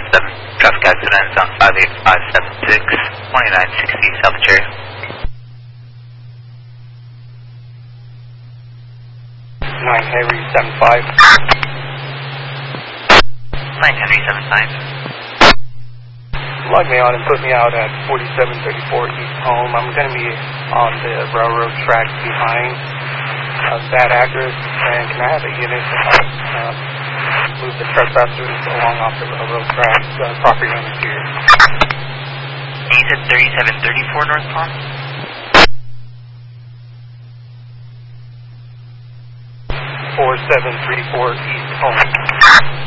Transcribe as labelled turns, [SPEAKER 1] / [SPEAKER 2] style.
[SPEAKER 1] 7 traffic accidents on 58576, 2960 South Cherry.
[SPEAKER 2] 9 Henry 75.
[SPEAKER 1] 9 Henry 75.
[SPEAKER 2] Log me on and put me out at 4734 East Home. I'm going to be on the railroad track behind that address, and can I have a unit to help move the trespassers along off the railroad track, property owners here?
[SPEAKER 1] You said 3734 North Palm?
[SPEAKER 2] 4734 East Home.